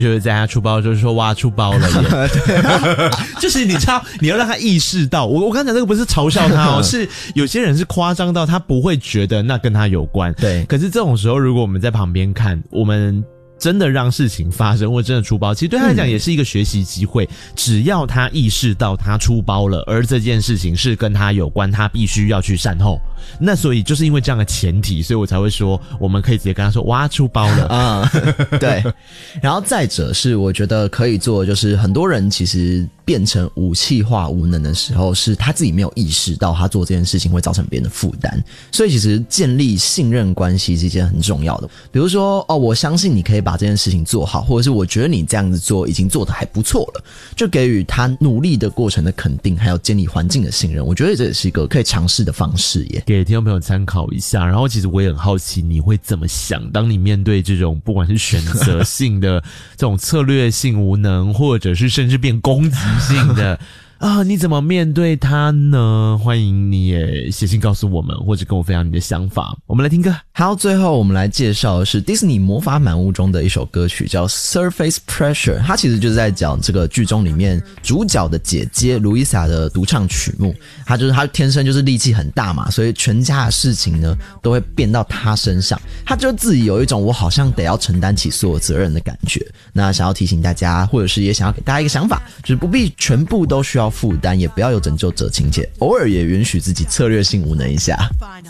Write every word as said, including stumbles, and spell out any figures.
就是在他出包就是说哇出包了耶就是你知道你要让他意识到，我我刚才这个不是嘲笑他哦，是有些人是夸张到他不会觉得那跟他有关。 对， 可是这种时候如果我们在旁边看，我们真的让事情发生或真的出包，其实对他来讲也是一个学习机会、嗯、只要他意识到他出包了，而这件事情是跟他有关，他必须要去善后。那所以就是因为这样的前提，所以我才会说我们可以直接跟他说哇出包了啊、嗯，对。然后再者是我觉得可以做，就是很多人其实变成武器化无能的时候，是他自己没有意识到他做这件事情会造成别人的负担。所以其实建立信任关系是一件很重要的。比如说哦，我相信你可以把这件事情做好，或者是我觉得你这样子做已经做得还不错了，就给予他努力的过程的肯定，还有建立环境的信任。我觉得这也是一个可以尝试的方式耶， 给听众朋友参考一下。然后其实我也很好奇你会怎么想，当你面对这种不管是选择性的这种策略性无能，或者是甚至变攻击性的啊，你怎么面对它呢？欢迎你也写信告诉我们，或者跟我分享你的想法。我们来听歌。 好，最后我们来介绍的是迪士尼魔法满屋中的一首歌曲，叫 Surface Pressure。 它其实就是在讲这个剧中里面主角的姐姐路易莎的独唱曲目。她就是她天生就是力气很大嘛，所以全家的事情呢都会变到她身上，她就自己有一种我好像得要承担起所有责任的感觉。那想要提醒大家，或者是也想要给大家一个想法，就是不必全部都需要负担，也不要有拯救者情节，偶尔也允许自己策略性无能一下。